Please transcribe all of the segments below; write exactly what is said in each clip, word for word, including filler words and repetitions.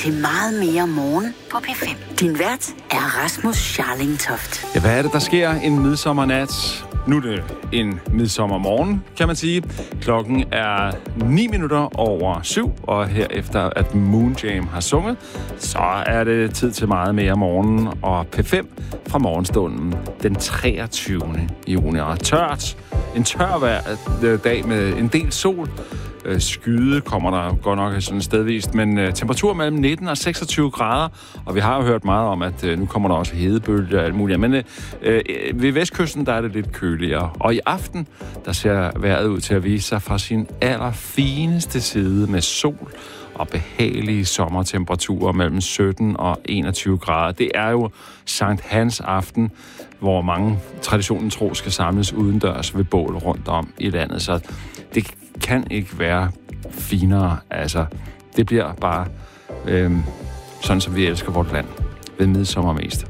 til Meget mere morgen på P fem. Din vært er Rasmus Scharling-Toft. Ja, hvad er det, der sker en midsommernat? Nu er det en midsommermorgen, kan man sige. Klokken er ni minutter over syv, og herefter at Moon Jam har sunget, så er det tid til Meget mere morgen og P fem fra morgenstunden den treogtyvende juni. Og tørt, en tør hver dag med en del sol. Skyde kommer der godt nok sådan stedvist, men uh, temperatur mellem nitten og seksogtyve grader, og vi har jo hørt meget om, at uh, nu kommer der også hedebølger og alt muligt. Men uh, uh, ved vestkysten, der er det lidt køligere. Og i aften, der ser vejret ud til at vise sig fra sin allerfineste side med sol og behagelige sommertemperaturer mellem sytten og enogtyve grader. Det er jo Sankt Hans aften, hvor mange traditionen tro skal samles udendørs ved bål rundt om i landet. Så det kan ikke være finere. Altså, det bliver bare øhm, sådan, som vi elsker vort land ved midsommer mest.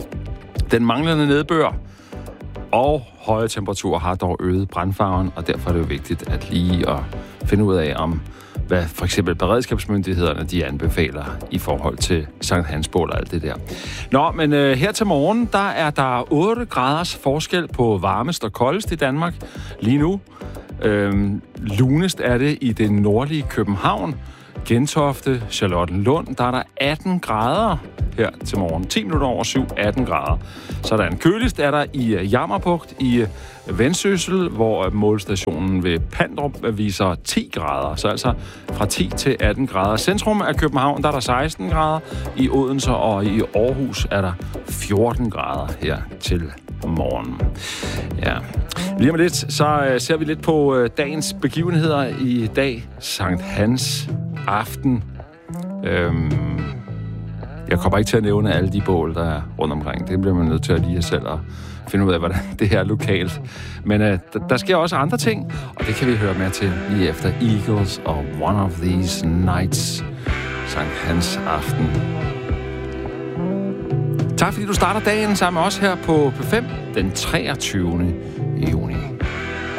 Den manglende nedbør og høje temperaturer har dog øget brandfaren, og derfor er det jo vigtigt at lige at finde ud af, om hvad for eksempel beredskabsmyndighederne de anbefaler i forhold til Sankt Hans bål og alt det der. Nå, men øh, her til morgen, der er der otte graders forskel på varmest og koldest i Danmark lige nu. Øhm, lunest er det i det nordlige København, Gentofte, Charlottenlund, der er der atten grader her til morgen. ti minutter over syv, atten grader. Sådan. Køligst er der i Jammerbugt i Vendsyssel, hvor målstationen ved Pandrup viser ti grader. Så altså fra ti til atten grader. Centrum af København, der er der seksten grader. I Odense og i Aarhus er der fjorten grader her til morgen. Ja. Lige om lidt, så ser vi lidt på dagens begivenheder i dag. Sankt Hans aften. Øhm, jeg kommer ikke til at nævne alle de bål, der er rundt omkring. Det bliver man nødt til at lige selv at finde ud af, hvordan det her er lokalt. Men øh, der, der sker også andre ting, og det kan vi høre mere til lige efter Eagles og One of These Nights. Sankt Hans aften. Tak fordi du starter dagen sammen med os her på P fem den treogtyvende